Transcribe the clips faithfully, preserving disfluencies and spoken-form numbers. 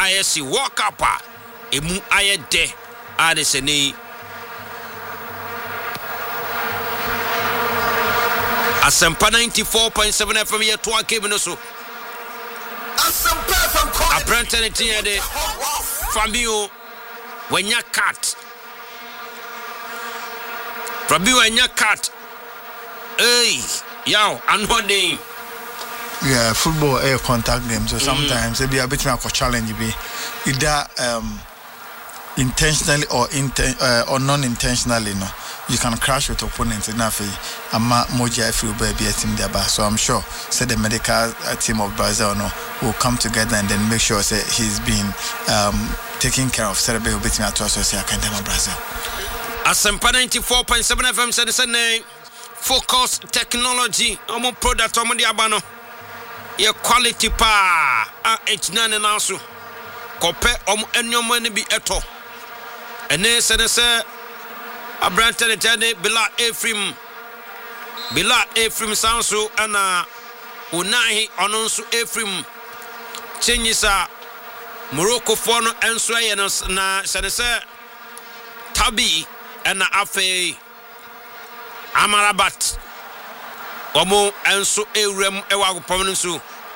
ayesi walk up a emu ayede ade sene Asempa ninety-four point seven F M ye to akebe no so Asempa from Apprentice tin de Fabio wenya cat Fabio wenya cat hey yo anodin. Yeah, football air contact game, so sometimes mm. it be a bit more challenge be either um intentionally or inten uh, or non-intentionally. No, you can crash with opponents enough. Ama moja if you be a team there, so I'm sure say the medical team of Brazil no will come together and then make sure say he's been um taken care of. Say be bit me at us say I can tell Brazil. Asempa ninety-four point seven F M said the name Focus Technology. Omo product omo di abano. Ye quality pa a H nine na so kope om enyomo ne bi eto ene se ne se abrante ne tane Bila Ephraim Bila Ephraim sanso ana unahi ono nso Ephraim chenyisa Morocco fo no enso ye no na se ne se Tabi ana afi Amarabat Omo enso ewrem ewa agopom nso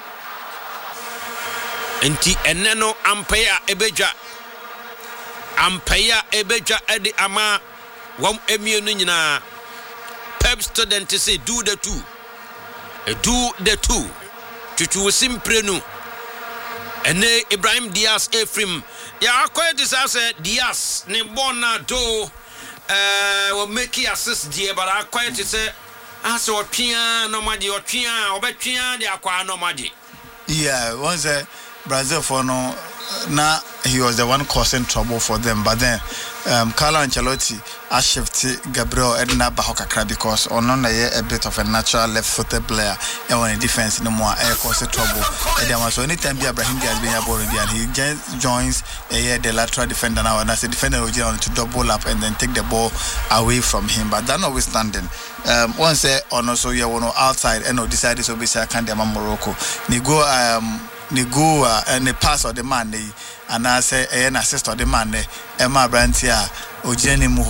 enti eneno ampaya ebeja ampaya ebeja edi ama wom emienu nyina pep student say do the two e do the two tutu simprenu ene Ibrahim Diaz Ephraim ya akoye disase Diaz ne bona do eh wo make assist die but akoye to say as or twian no maji or twian obetwian de akwa no maji. Yeah, once uh, Brazil for no now he was the one causing trouble for them, but then um Carlo Ancelotti has shifted Gabriel Edna Bahokakra because on a bit of a natural left-footed player and when defense no more air causing trouble. And there was anytime Ibrahim Diaz being able and he just joins a the lateral defender now and as a defender will on to double up and then take the ball away from him. But that notwithstanding, um once on also you want outside and no decided to be second Morocco. Ni go um ni go uh, and the pass of the man and I say an assist of the man Emma Brantia Ojeni